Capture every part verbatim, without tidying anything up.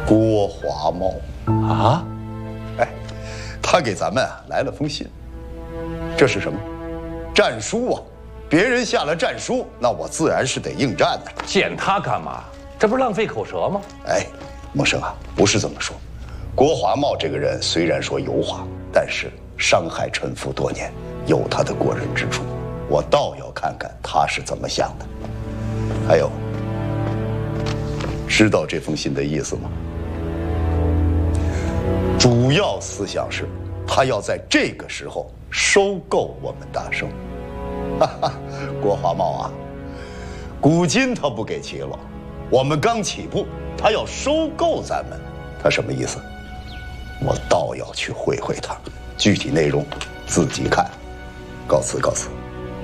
郭华茂啊， 哎，他给咱们啊来了封信，这是什么？战书啊！别人下了战书，那我自然是得应战的。 见他干嘛？这不是浪费口舌吗？ 哎，孟生啊，不是这么说。郭华茂这个人虽然说油滑，但是伤害臣服多年，有他的过人之处。我倒要看看他是怎么想的。还有，知道这封信的意思吗？主要思想是，他要在这个时候收购我们大圣。哈哈，郭华茂啊，古今他不给齐了，我们刚起步，他要收购咱们，他什么意思？我倒要去会会他，具体内容自己看。告辞，告辞。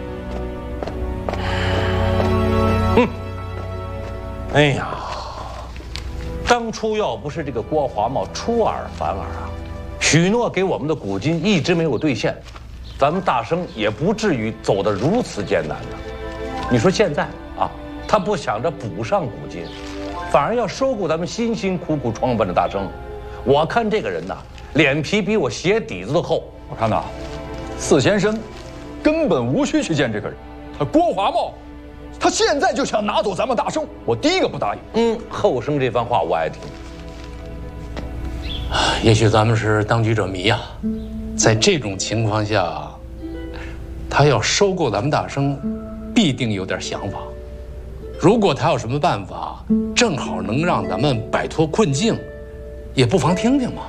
嗯，哎呀，当初要不是这个郭华茂出尔反尔啊，许诺给我们的古今一直没有兑现，咱们大生也不至于走得如此艰难的。你说现在啊，他不想着补上古今，反而要收购咱们辛辛苦苦创办的大生，我看这个人呐，脸皮比我鞋底子都厚。 我看呐，四先生根本无需去见这个人，他郭华茂，他现在就想拿走咱们大生，我第一个不答应。 嗯，后生这番话我爱听。 也许咱们是当局者迷啊，在这种情况下，他要收购咱们大生，必定有点想法。如果他有什么办法，正好能让咱们摆脱困境，也不妨听听嘛。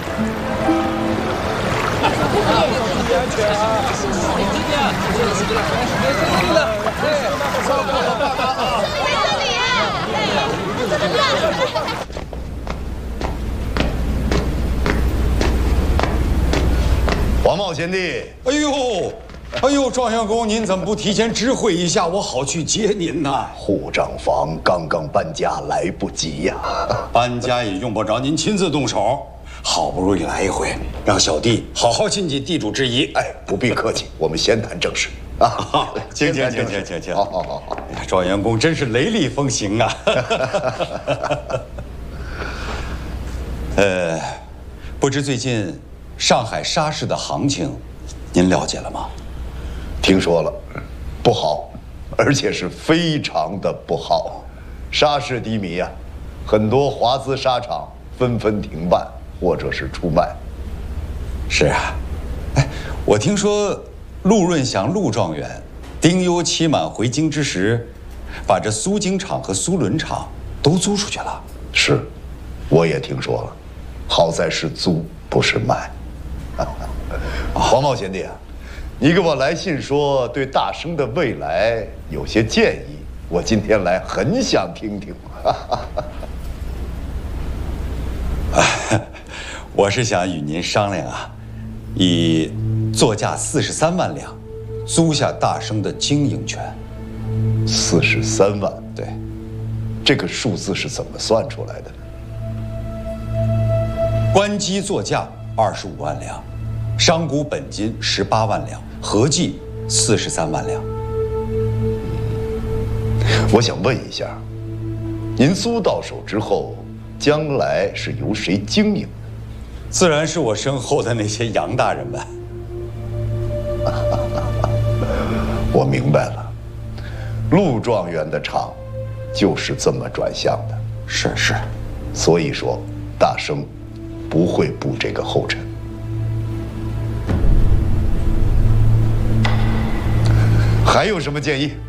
黄茂贤弟， 哎呦，哎呦，状元公，您怎么不提前知会一下，我好去接您呢？ 护账房刚刚搬家，来不及呀、啊。 搬家也用不着您亲自动手，好不容易来一回，让小弟好好尽尽地主之谊。 哎，不必客气，我们先谈正事啊。 请请请请请请， 好好好好。 哎呀，状元公真是雷厉风行啊！呃，不知最近上海沙市的行情，您了解了吗？ 听说了，不好，而且是非常的不好。沙市低迷啊，很多华资沙场纷纷停办或者是出卖。 是啊，哎，我听说陆润祥陆状元丁忧期满回京之时，把这苏京厂和苏伦厂都租出去了。 是，我也听说了，好在是租不是卖。黄茂贤弟啊，你给我来信说对大生的未来有些建议，我今天来很想听听。 我是想与您商量啊，以作价四十三万两，租下大生的经营权。 四十三万， 对， 这个数字是怎么算出来的呢？ 关机作价二十五万两，商股本金十八万两，合计四十三万两。 我想问一下，您租到手之后，将来是由谁经营？ 自然是我身后的那些杨大人们。 我明白了，陆状元的厂就是这么转向的。 是是， 所以说，大生不会步这个后尘。还有什么建议？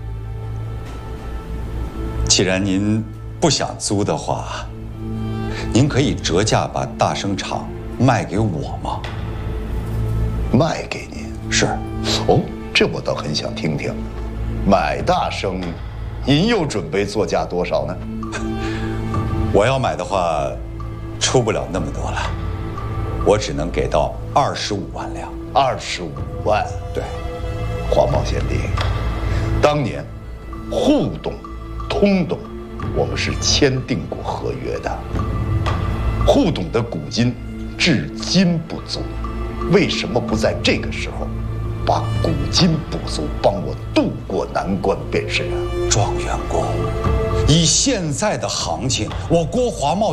既然您不想租的话，您可以折价把大生厂卖给我吗？ 卖给您？ 是。 哦，这我倒很想听听。买大生，您又准备作价多少呢？ 我要买的话，出不了那么多了，我只能给到二十五万两。 二十五万？ 对。 黄茂贤弟，当年沪董、通董，我们是签订过合约的。沪董的股金至今不足，为什么不在这个时候把股金补足，帮我渡过难关便是啊？ 状元公，以现在的行情，我郭华茂